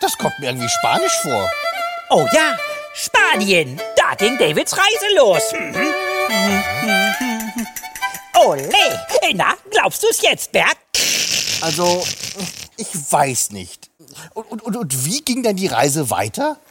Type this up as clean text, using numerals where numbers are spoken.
das kommt mir irgendwie spanisch vor. Oh ja, Spanien. Da ging Davids Reise los. Ole. Na, glaubst du es jetzt, Bert? Also, ich weiß nicht. Und wie ging dann die Reise weiter?